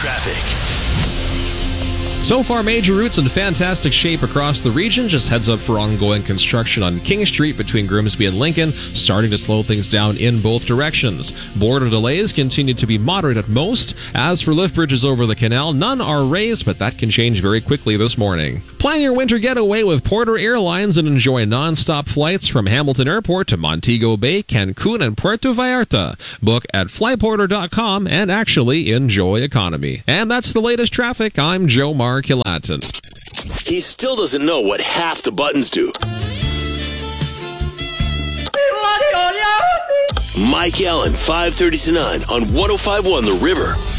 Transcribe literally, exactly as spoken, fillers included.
traffic. So far, major routes in fantastic shape across the region. Just heads up for ongoing construction on King Street between Grimsby and Lincoln, starting to slow things down in both directions. Border delays continue to be moderate at most. As for lift bridges over the canal, none are raised, but that can change very quickly this morning. Plan your winter getaway with Porter Airlines and enjoy non-stop flights from Hamilton Airport to Montego Bay, Cancun, and Puerto Vallarta. Book at flyporter dot com and actually enjoy economy. And that's the latest traffic. I'm Joe Markilatin. He still doesn't know what half the buttons do. Mike Allen, five thirty to nine on one oh five point one The River.